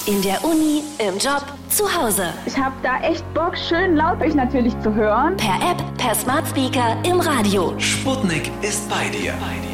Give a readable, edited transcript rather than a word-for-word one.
In der Uni, im Job, zu Hause. Ich habe da echt Bock, schön laut euch natürlich zu hören. Per App, per Smart Speaker, im Radio. Sputnik ist bei dir.